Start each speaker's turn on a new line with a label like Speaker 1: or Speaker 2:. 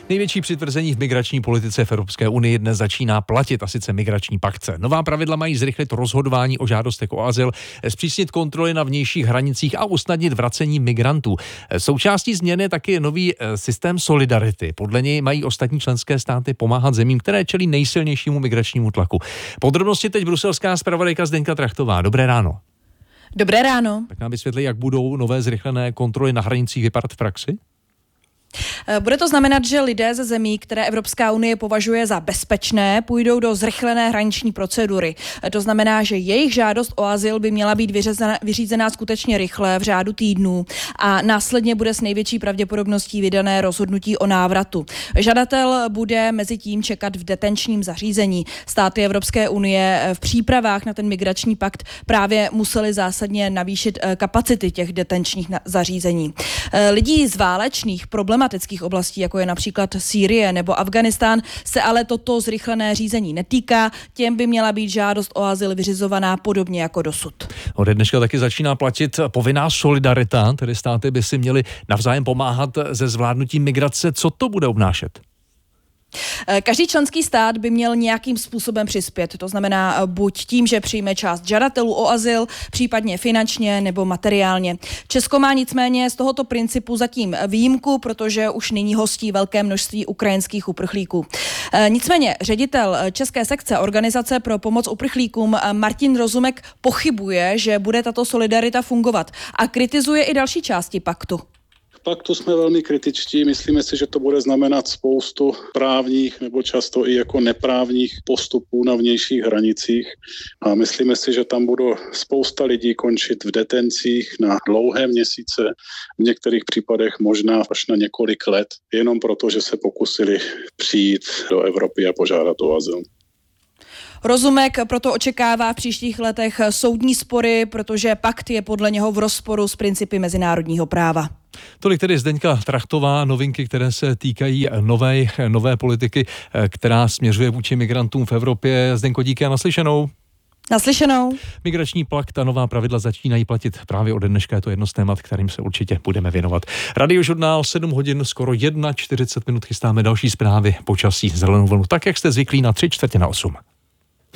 Speaker 1: Největší přitvrzení v migrační politice v Evropské unii dnes začíná platit, a sice migrační pakt. Nová pravidla mají zrychlit rozhodování o žádostech o azyl, zpřísnit kontroly na vnějších hranicích a usnadnit vracení migrantů. Součástí změny je taky nový systém solidarity. Podle něj mají ostatní členské státy pomáhat zemím, které čelí nejsilnějšímu migračnímu tlaku. Podrobnosti teď bruselská zpravodajka Zdeňka Trachtová. Dobré ráno.
Speaker 2: Dobré ráno.
Speaker 1: Tak nám vysvětli, jak budou nové zrychlené kontroly na hranicích vypadat v praxi?
Speaker 2: Bude to znamenat, že lidé ze zemí, které Evropská unie považuje za bezpečné, půjdou do zrychlené hraniční procedury. To znamená, že jejich žádost o azyl by měla být vyřízená skutečně rychle v řádu týdnů a následně bude s největší pravděpodobností vydané rozhodnutí o návratu. Žadatel bude mezi tím čekat v detenčním zařízení. Státy Evropské unie v přípravách na ten migrační pakt právě museli zásadně navýšit kapacity těch detenčních zařízení. Lidí z válečných problematických oblastí, jako je například Sýrie nebo Afganistán, se ale toto zrychlené řízení netýká. Těm by měla být žádost o azyl vyřizovaná podobně jako dosud.
Speaker 1: Ode dneška taky začíná platit povinná solidarita, tedy státy by si měly navzájem pomáhat se zvládnutím migrace. Co to bude obnášet?
Speaker 2: Každý členský stát by měl nějakým způsobem přispět. To znamená buď tím, že přijme část žadatelů o azyl, případně finančně nebo materiálně. Česko má nicméně z tohoto principu zatím výjimku, protože už nyní hostí velké množství ukrajinských uprchlíků. Nicméně ředitel české sekce Organizace pro pomoc uprchlíkům Martin Rozumek pochybuje, že bude tato solidarita fungovat a kritizuje i další části paktu.
Speaker 3: Paktu jsme velmi kritičtí, myslíme si, že to bude znamenat spoustu právních nebo často i jako neprávních postupů na vnějších hranicích a myslíme si, že tam bude spousta lidí končit v detencích na dlouhé měsíce, v některých případech možná až na několik let, jenom proto, že se pokusili přijít do Evropy a požádat o azyl.
Speaker 2: Rozumek proto očekává v příštích letech soudní spory, protože pakt je podle něho v rozporu s principy mezinárodního práva.
Speaker 1: Tolik tedy Zdeňka Trachtová, novinky, které se týkají nové politiky, která směřuje vůči migrantům v Evropě. Zdeňko, díky a naslyšenou.
Speaker 2: Naslyšenou.
Speaker 1: Migrační pakt a nová pravidla začínají platit právě ode dneška. Je to jedno z témat, kterým se určitě budeme věnovat. Radiožurnál 7 hodin, skoro 41 chystáme další zprávy, počasí, zelenou vlnu, tak jak jste zvyklí na 7:45.